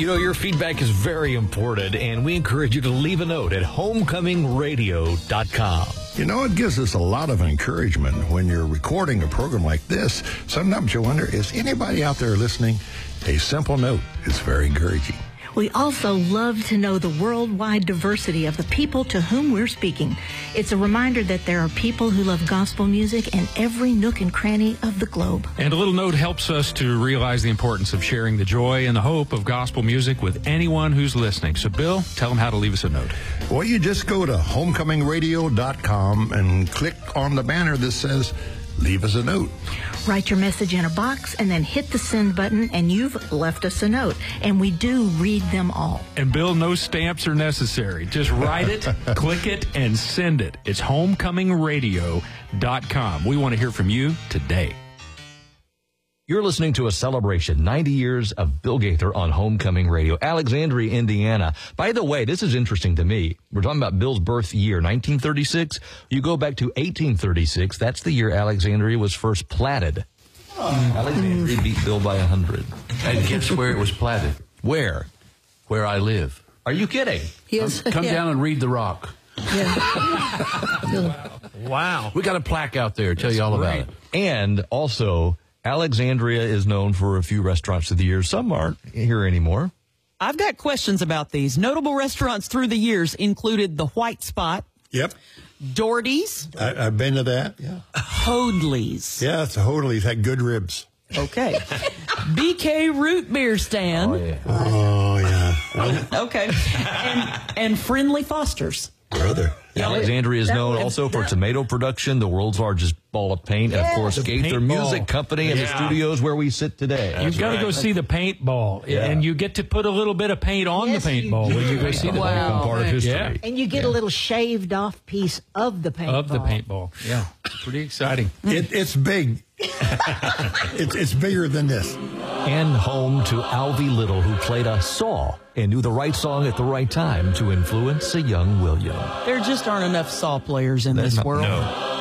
You know, your feedback is very important, and we encourage you to leave a note at homecomingradio.com. You know, it gives us a lot of encouragement when you're recording a program like this. Sometimes you wonder, is anybody out there listening? A simple note is very encouraging. We also love to know the worldwide diversity of the people to whom we're speaking. It's a reminder that there are people who love gospel music in every nook and cranny of the globe. And a little note helps us to realize the importance of sharing the joy and the hope of gospel music with anyone who's listening. So, Bill, tell them how to leave us a note. Well, you just go to homecomingradio.com and click on the banner that says, leave us a note. Write your message in a box and then hit the send button, and you've left us a note. And we do read them all. And Bill, no stamps are necessary. Just write it, click it, and send it. It's homecomingradio.com. We want to hear from you today. You're listening to a celebration, 90 years of Bill Gaither on Homecoming Radio, Alexandria, Indiana. By the way, this is interesting to me. We're talking about Bill's birth year, 1936. You go back to 1836. That's the year Alexandria was first platted. Alexandria beat Bill by 100. And guess where it was platted? Where? Where I live. Are you kidding? Yes. Come down and read the rock. Yeah. Wow. We got a plaque out there. Tell you all about it. And also, Alexandria is known for a few restaurants of the year. Some aren't here anymore. I've got questions about these. Notable restaurants through the years included the White Spot, Yep. Doherty's, I've been to that. Yeah. Hoadley's. Yeah, it's a Hoadley's. Had good ribs. Okay. BK Root Beer Stand. Oh, yeah. Oh, yeah. Okay. And Friendly Foster's. Brother. Alexandria is known also for tomato production, the world's largest ball of paint, and of course, The Gaither paintball. Music Company and the studios where we sit today. You've got to go see the paintball, and you get to put a little bit of paint on Yes, the paintball you when you go see the Become part of history. Yeah. And you get a little shaved off piece of the paintball. Of the paintball. Yeah. Pretty exciting. It's big. it's bigger than this. And home to Alvy Little, who played a saw and knew the right song at the right time to influence a young William. There just aren't enough saw players in this world. No.